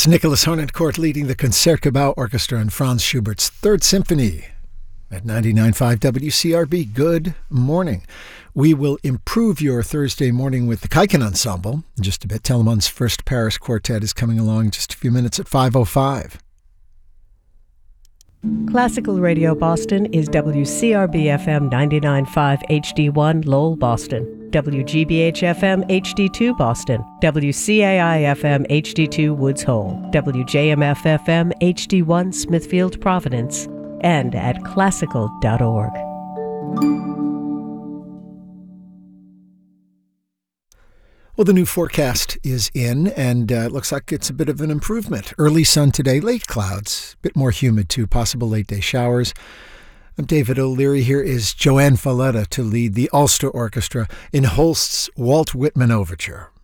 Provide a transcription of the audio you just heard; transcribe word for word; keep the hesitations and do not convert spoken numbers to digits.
It's Nicholas Harnoncourt leading the Concertgebouw Orchestra and Franz Schubert's Third Symphony at ninety-nine point five W C R B. Good morning. We will improve your Thursday morning with the Kaiken Ensemble in just a bit. Telemann's First Paris Quartet is coming along in just a few minutes at five oh five. Classical Radio Boston is W C R B F M ninety-nine point five H D one Lowell, Boston, W G B H F M H D two Boston, W C A I F M H D two Woods Hole, W J M F F M H D one Smithfield, Providence, and at classical dot org. Well, the new forecast is in, and uh, it looks like it's a bit of an improvement. Early sun today, late clouds, a bit more humid too, possible late-day showers. I'm David O'Leary. Here is Joanne Falletta to lead the Ulster Orchestra in Holst's Walt Whitman Overture.